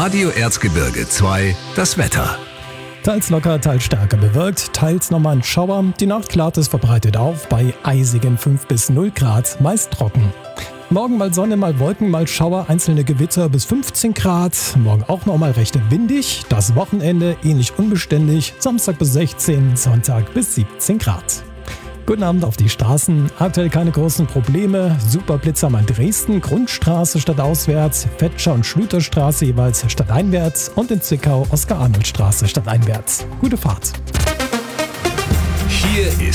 Radio Erzgebirge 2, das Wetter. Teils locker, teils stärker bewölkt, teils nochmal ein Schauer. Die Nacht klart es verbreitet auf bei eisigen 5 bis 0 Grad, meist trocken. Morgen mal Sonne, mal Wolken, mal Schauer, einzelne Gewitter bis 15 Grad. Morgen auch nochmal recht windig. Das Wochenende ähnlich unbeständig. Samstag bis 16, Sonntag bis 17 Grad. Guten Abend auf die Straßen. Aktuell keine großen Probleme. Super Blitzer in Dresden, Grundstraße stadtauswärts, Fetscher- und Schlüterstraße jeweils stadteinwärts und in Zwickau Oskar-Arnold-Straße stadteinwärts. Gute Fahrt. Hier ist